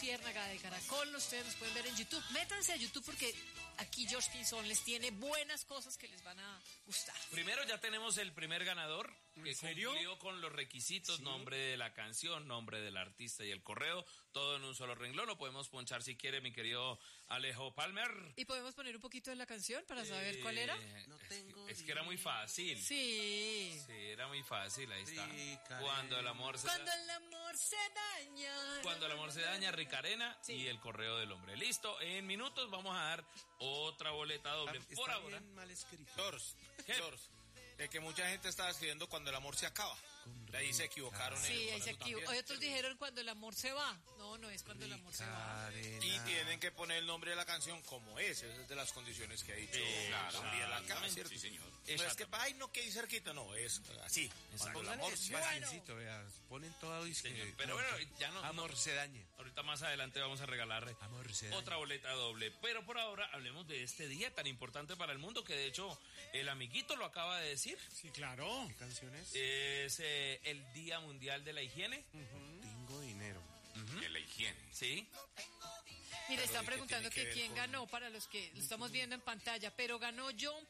Luciérnaga de Caracol. Ustedes nos pueden ver en YouTube. Métanse a YouTube porque aquí George Pinzón les tiene buenas cosas que les van a gustar. Primero ya tenemos el primer ganador que serio? cumplió con los requisitos, ¿sí? Nombre de la canción, nombre del artista y el correo, todo en un solo renglón. Lo podemos ponchar si quiere, mi querido Alejo Palmer. ¿Y podemos poner un poquito de la canción para saber cuál era? No tengo es que era muy fácil. Sí. Sí, era muy fácil, ahí está. Ricarena. Cuando el amor se daña. Cuando el amor se daña, Ricarena, Sí. y el correo del hombre. Listo, en minutos vamos a dar otra boleta doble. Está Por ahora. bien mal escrito. George, de que mucha gente estaba escribiendo cuando el amor se acaba. De ahí se equivocaron. Sí, ellos ahí con se eso equivocó. también. Otros dijeron cuando el amor se va. No, no es cuando el amor se va. Ricarena. Y tienen que poner el nombre de la canción como es. Esa es de las condiciones que ha dicho Gabriela acá, ¿cierto? Sí, señor. No es que, ay, no, que ir cerquita, no, es así. Cuando el amor se Más va. sencillito, vea, ponen todo y Señor, que pero bueno, ya no. amor se dañe. Ahorita más adelante vamos a regalar Amor se dañe. otra boleta doble. Pero por ahora hablemos de este día tan importante para el mundo que de hecho el amiguito lo acaba de decir. Sí, claro. ¿Qué canciones? Es el Día Mundial de la Higiene. Tengo dinero. De la higiene. Sí. Mire, están ¿y qué preguntando tiene que que ver quién con- ganó para los que lo estamos viendo en pantalla, pero ganó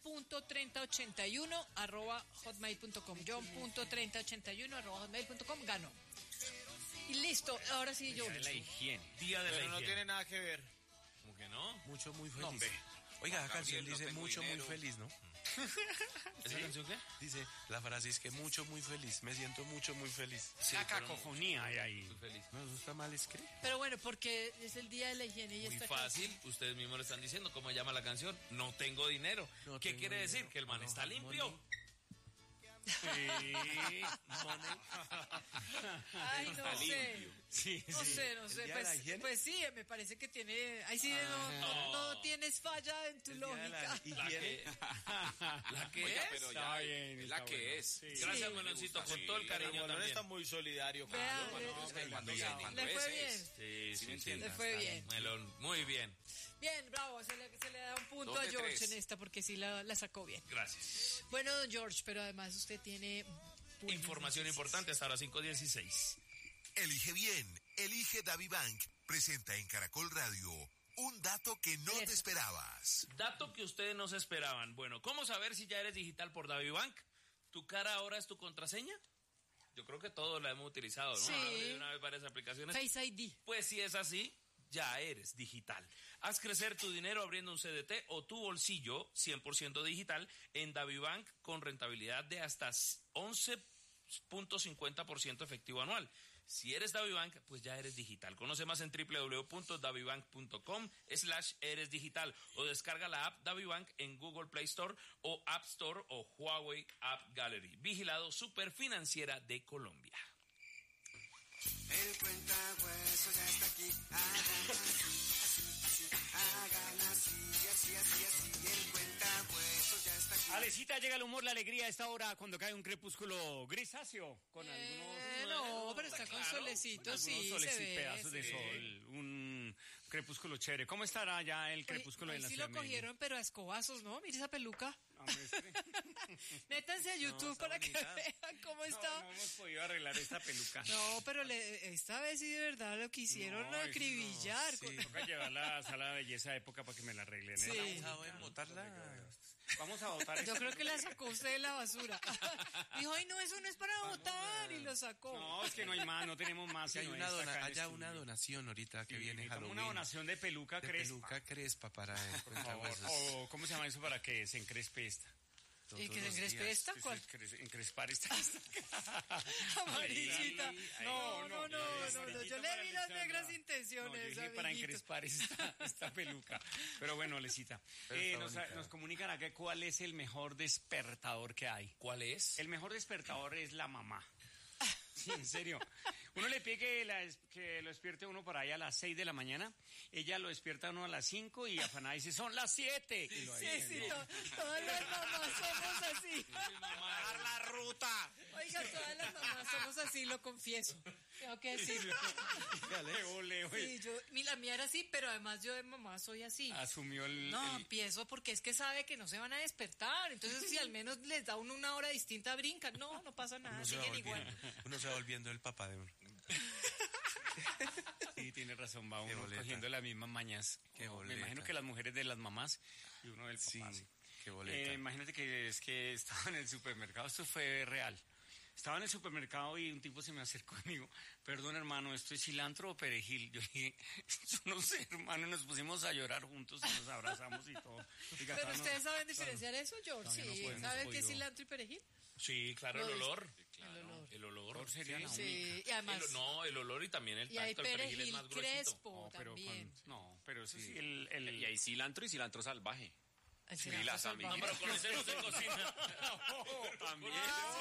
john.3081@hotmail.com. john.3081@hotmail.com ganó. Y listo, ahora sí yo. Día de la higiene. Día de Pero la no higiene. tiene nada que ver. ¿Cómo que no? Mucho, muy No, feliz. hombre. Oiga, la Juan canción Gabriel, no dice tengo mucho, dinero. muy feliz, ¿no? ¿Esa canción qué? Dice, la frase es que mucho, muy feliz. Me siento mucho, muy feliz. Sí, La pero cacofonía hay ahí. Muy feliz. No, eso está mal escrito. Pero bueno, porque es el día de la higiene y Muy esta fácil, ustedes mismos lo están diciendo. ¿Cómo llama la canción? No tengo dinero. No ¿Qué tengo quiere decir? dinero. Que el man No, está limpio. money. Sí. Ay, no sé. limpio. Sí, No sí. sé, no sé. día de la higiene? Pues sí, me parece que tiene. Ahí sí no tienes falla en tu El día de la lógica. higiene. ¿La que Oiga, es? pero Está ya bien, es está la que bueno. es. Sí. Gracias, Sí. Meloncito, Me gusta, con todo el sí. cariño Pero Bolón también. está muy solidario. Vea, claro. Es que cuando Le cuando fue es, bien. es. Sí, ¿Sí me sí, sí. entiendes? Le fue bien. Melón, muy bien. Bien, bravo, se le da un punto Dos a de George tres. en esta porque sí la sacó bien. Gracias. Bueno, don George, pero además usted tiene buenas Información noticias. importante hasta ahora 5:16. Elige bien, elige DaviBank. Presenta en Caracol Radio un dato que no te esperabas. Dato que ustedes no se esperaban. Bueno, ¿cómo saber si ya eres digital por DaviBank? ¿Tu cara ahora es tu contraseña? Yo creo que todos la hemos utilizado, ¿no? Sí. Hablé una vez varias aplicaciones. Face ID. Pues si es así, ya eres digital. Haz crecer tu dinero abriendo un CDT o tu bolsillo 100% digital en DaviBank con rentabilidad de hasta 11.50% efectivo anual. Si eres DaviBank, pues ya eres digital. Conoce más en www.davibank.com/eres digital o descarga la app DaviBank en Google Play Store o App Store o Huawei App Gallery. Vigilado Superfinanciera de Colombia. El cuentahueso ya está aquí. Hagan así, así, el cuentahueso ya está aquí. Alecita, llega el humor, la alegría a esta hora cuando cae un crepúsculo grisáceo con No, pero está con solecito, sí, soles se y ve. pedazos de sí. sol, un crepúsculo chévere. ¿Cómo estará ya el crepúsculo Hoy en la sí ciudad lo de Medellín? cogieron, pero a escobazos, ¿no? Mire esa peluca. No, muestre. Métanse a YouTube está para que bonita. vean cómo No, está. no hemos podido arreglar esta peluca. No, pero esta vez sí de verdad lo quisieron No, acribillar. sí. Toca llevarla a sala de belleza de época para que me la arreglen. ¿eh? Sí. ¿Saben botarla? Vamos a votar. Yo creo que la sacó usted de la basura. Dijo, ay, no, eso no es para votar. Y lo sacó. No, es que no hay más, no tenemos más. Si hay sino una esta acá en haya estudio. una donación ahorita que Sí, viene necesitamos Halloween. una donación de peluca de crespa. peluca crespa para el Por favor. cuentahuesos. O, ¿cómo se llama eso para que se encrespe esta? ¿Y que se Todos los encrespe días. esta? ¿Cuál? Encrespar esta. Amarillita. Ahí. No, No, yo le vi las negras intenciones, No, yo dije para amiguito. encrespar esta peluca. Pero bueno, Lecita, Pero está bonita. nos comunican acá cuál es el mejor despertador que hay. ¿Cuál es? El mejor despertador es la mamá. Sí, en serio. Uno le pide que lo despierte uno para allá a las 6 de la mañana. Ella lo despierta a uno a las 5 y afanada dice, son las 7. Y lo Sí, todas las mamás somos así. dar la ruta. Oiga, todas las mamás somos así, lo confieso. Tengo que decirlo. Sí, la mía era así, pero además yo de mamá soy así. Asumió No, empiezo porque es que sabe que no se van a despertar. Entonces, si al menos les da uno una hora distinta, brincan. No pasa nada, Uno se va siguen igual. volviendo el papá de uno. Sí, tiene razón, va Qué uno boleta. cogiendo las mismas mañas. Qué Me boleta. imagino que las mujeres de las mamás y uno del papá. Sí. Qué boleta. Imagínate que es que estaba en el supermercado, esto fue real. Estaba en el supermercado y un tipo se me acercó y me dijo, perdón hermano, ¿esto es cilantro o perejil? Yo dije, yo no sé hermano, y nos pusimos a llorar juntos y nos abrazamos y todo. Oiga, Pero no, ustedes saben diferenciar eso, George. todavía no Sí, podemos ¿saben qué es oír. cilantro y perejil? Sí, claro, Lo el es- olor. El olor. El olor sería la sí. Sí, y además, El olor y también el y hay tacto. El perejil es perejil más gruesito. crespo pero también. pero eso sí, Y hay cilantro y cilantro salvaje. El Sí, cilantro las salvaje. No, pero con ese no se cocina. También.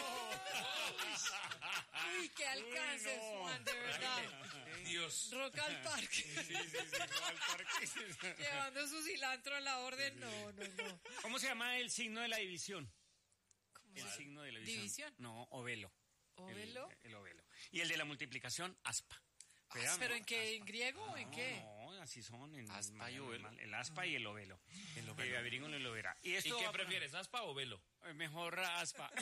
Uy, qué alcance, Juan, de verdad. Dios. Rock al parque. Llevando su cilantro a la orden. No. ¿Cómo se llama el signo de la división? ¿Cómo El se- signo de la división. ¿División? No, ovelo. ¿Ovelo? El ovelo. Y el de la multiplicación, aspa. ¿Pero en qué? ¿En griego o en qué? No, así son. En Aspa y ovelo. El aspa y el ovelo. Averígalo y lo verá. ¿Y ¿Y esto qué va- prefieres, aspa o velo? Mejor aspa.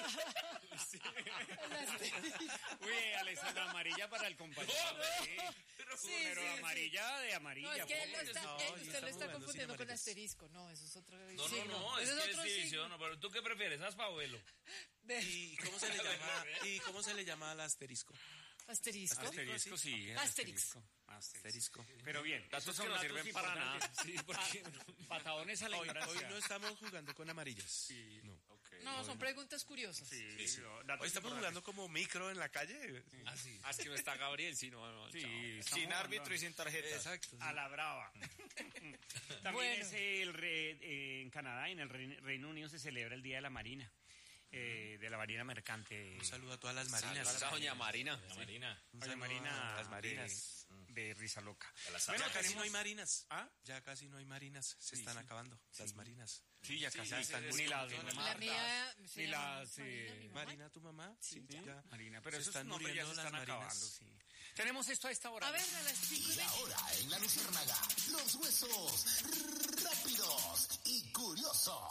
Uy, Alessandra, amarilla para el compañero. Sí. Sí, Pero sí, amarilla de amarilla. No, es que pues. usted lo está jugando confundiendo sin con amarillas. asterisco. No, eso es otro No, signo. no, es Eso que es otro división. signo. Pero ¿tú qué prefieres, aspa o velo? ¿Y cómo se le llama? ¿Y cómo se le llama al asterisco? Asterisco. Asterisco, sí. Asterix. Asterisco. Pero bien, Datos esos son que no datos sirven para importantes. nada. Sí, porque patadones a la Hoy ignorancia. no estamos jugando con amarillas. No. No, son preguntas curiosas. Sí, Hoy estamos importantes. jugando como micro en la calle. Así. Ah, es que no está Gabriel, sí, no. Sí, chao. estamos Sin jugando árbitro y sin tarjeta. Exacto. a la brava. También Bueno. es en Canadá y en el Reino Unido se celebra el Día de la Marina, de la Marina Mercante. Un saludo a todas las marinas. Saludos a doña Marina. La Marina. Un Doña saludo Marina a las marinas. de Risa Loca. Bueno, Ya casi tenemos- no hay marinas. ¿Ah? Ya casi no hay marinas. Se están acabando las marinas. Sí, ya casi ya están es- ni es- las la La Martas, mía se ni llama las Marina, mi mamá. Marina, tu mamá. Sí, ya. Marina, pero Se esos están nombres ya se muriendo están las marinas. acabando, sí. Tenemos esto a esta hora. A ver, a las 5:20. Ahora en la Luciérnaga, los huesos rápidos y curiosos.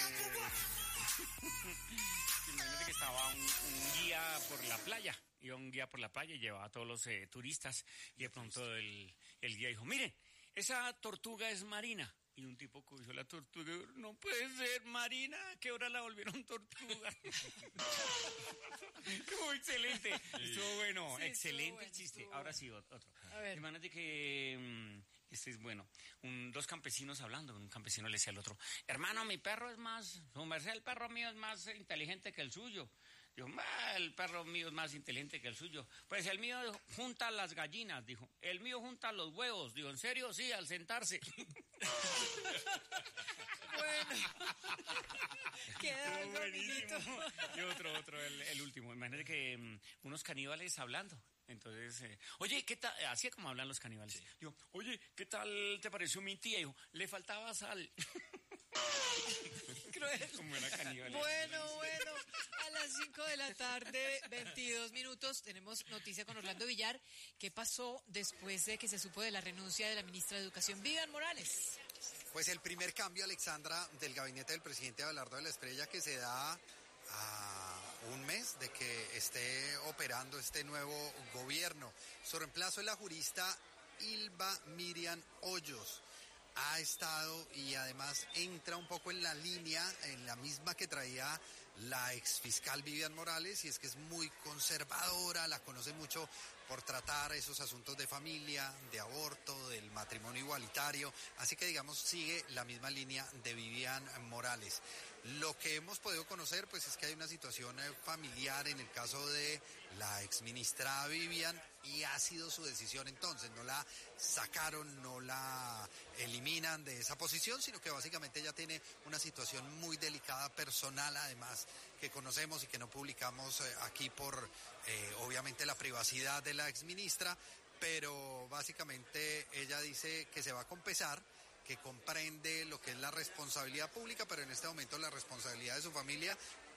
Imagínate que estaba un guía por la playa. Iba un guía por la playa y llevaba a todos los turistas. Y de pronto el guía dijo, miren, esa tortuga es marina. Y un tipo cogió la tortuga y dijo, no puede ser marina, ¿a qué hora la volvieron tortuga? Estuvo excelente. Estuvo bueno, Sí, excelente estuvo bueno, chiste. estuvo Ahora bueno. sí, otro. A ver. Imagínate que, este es bueno, dos campesinos hablando, un campesino le decía al otro, hermano, mi perro es más, su merced, el perro mío es más inteligente que el suyo. Dijo, el perro mío es más inteligente que el suyo. Pues el mío junta las gallinas, dijo. El mío junta los huevos. Dijo, ¿en serio? Sí, al sentarse. Bueno. Queda algo, Buenísimo. amiguito. Y otro, el último. Imagínate que unos caníbales hablando. Entonces, oye, ¿qué tal? Así como hablan los caníbales. Digo, oye, ¿qué tal te pareció mi tía? Dijo, le faltaba sal. Cruel. Como era caníbal. Bueno. A las 5 de la tarde, 22 minutos, tenemos noticia con Orlando Villar. ¿Qué pasó después de que se supo de la renuncia de la ministra de Educación, Vivian Morales? Pues el primer cambio, Alexandra, del gabinete del presidente Abelardo de la Espriella, que se da a un mes de que esté operando este nuevo gobierno. Su reemplazo es la jurista Ilva Miriam Hoyos. Ha estado y además entra un poco en la línea, en la misma que traía la exfiscal Vivian Morales, y es que es muy conservadora, la conoce mucho por tratar esos asuntos de familia, de aborto, del matrimonio igualitario, así que digamos sigue la misma línea de Vivian Morales. Lo que hemos podido conocer pues es que hay una situación familiar en el caso de la exministra Vivian y ha sido su decisión entonces, no la sacaron, no la eliminan de esa posición, sino que básicamente ella tiene una situación muy delicada personal además que conocemos y que no publicamos aquí por obviamente la privacidad de la exministra, pero básicamente ella dice que se va a compensar, que comprende lo que es la responsabilidad pública, pero en este momento la responsabilidad de su familia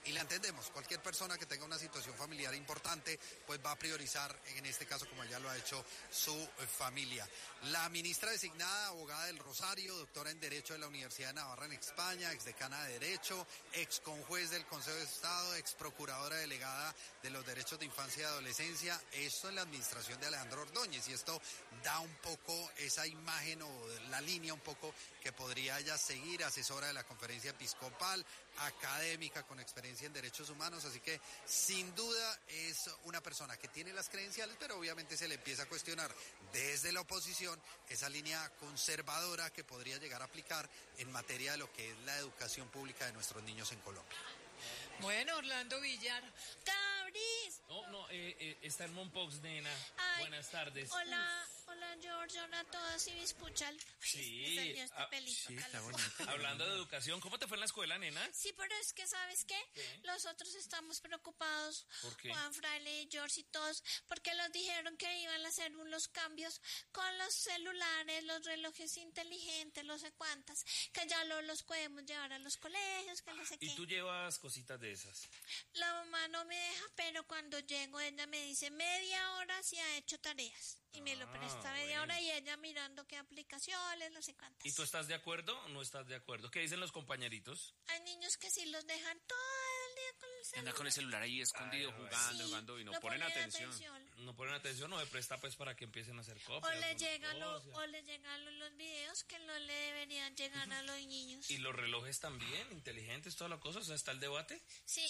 y la entendemos. Cualquier persona que tenga una situación familiar importante, pues va a priorizar, en este caso, como ya lo ha hecho su familia. La ministra designada, abogada del Rosario, doctora en Derecho de la Universidad de Navarra en España, exdecana de Derecho, ex conjuez del Consejo de Estado, ex procuradora delegada de los derechos de infancia y adolescencia, esto en la administración de Alejandro Ordóñez, y esto da un poco esa imagen o la línea un poco que podría ella seguir, asesora de la Conferencia Episcopal, académica con experiencia en derechos humanos, así que sin duda es una persona que tiene las credenciales, pero obviamente se le empieza a cuestionar desde la oposición esa línea conservadora que podría llegar a aplicar en materia de lo que es la educación pública de nuestros niños en Colombia. Bueno, Orlando Villar. ¡Cabris! No, está en Mompox, nena. Ay, Buenas tardes. Hola, George, hola a todos, ¿y me escuchan? Sí, Me salió este pelito Sí, acá. está bonito. Hablando de educación, ¿cómo te fue en la escuela, nena? Sí, pero es que, ¿sabes qué? Los otros estamos preocupados, ¿Por qué? Juan, Fraile, George y todos, porque los dijeron que iban a hacer unos cambios con los celulares, los relojes inteligentes, no sé cuántas, que ya los podemos llevar a los colegios, que no sé qué. ¿Y tú llevas cositas de esas? La mamá no me deja, pero cuando llego ella me dice 30 minutos si ha hecho tareas. Y me lo presta media hora y ella mirando qué aplicaciones, no sé cuántas. ¿Y tú estás de acuerdo o no estás de acuerdo? ¿Qué dicen los compañeritos? Hay niños que sí los dejan todo el día con el celular. Anda con el celular ahí escondido, jugando, Sí, jugando y no no ponen atención. No ponen atención o de presta pues para que empiecen a hacer copias. O le alguna llegan cosa. los videos que no le deberían llegar a los niños. Y los relojes también, inteligentes, toda la cosa, o sea, está el debate. Sí,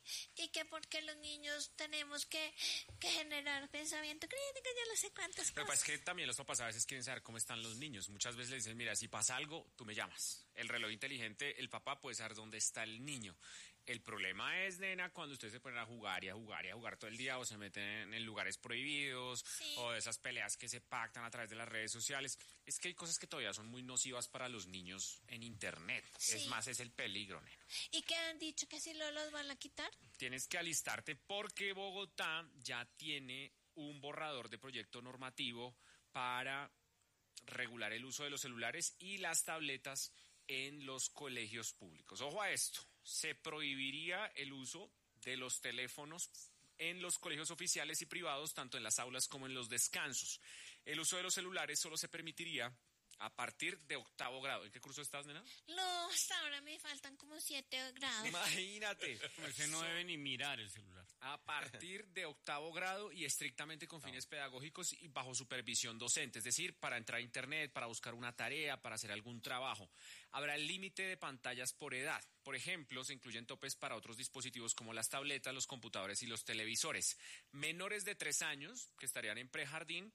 y que porque los niños tenemos que generar pensamiento crítico, ya no sé cuántas Lo que pasa cosas. es que también los papás a veces quieren saber cómo están los niños. Muchas veces le dicen, mira, si pasa algo, tú me llamas. El reloj inteligente, el papá puede saber dónde está el niño. El problema es, nena, cuando ustedes se ponen a jugar y a jugar y a jugar todo el día o se meten en lugares prohibidos o esas peleas que se pactan a través de las redes sociales. Es que hay cosas que todavía son muy nocivas para los niños en Internet. Sí. Es más, es el peligro, nena. ¿Y que han dicho que si los van a quitar? Tienes que alistarte porque Bogotá ya tiene un borrador de proyecto normativo para regular el uso de los celulares y las tabletas en los colegios públicos. Ojo a esto, se prohibiría el uso de los teléfonos en los colegios oficiales y privados, tanto en las aulas como en los descansos. El uso de los celulares solo se permitiría a partir de 8º grado. ¿En qué curso estás, nena? No, hasta ahora me faltan como 7 grados. Imagínate. Ese no debe ni mirar el celular. A partir de 8º grado y estrictamente con fines pedagógicos y bajo supervisión docente, es decir, para entrar a internet, para buscar una tarea, para hacer algún trabajo. Habrá el límite de pantallas por edad. Por ejemplo, se incluyen topes para otros dispositivos como las tabletas, los computadores y los televisores. Menores de 3 años, que estarían en prejardín,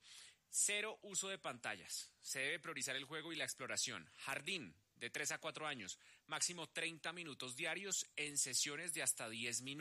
0 uso de pantallas. Se debe priorizar el juego y la exploración. Jardín, de 3 a 4 años, máximo 30 minutos diarios en sesiones de hasta 10 minutos.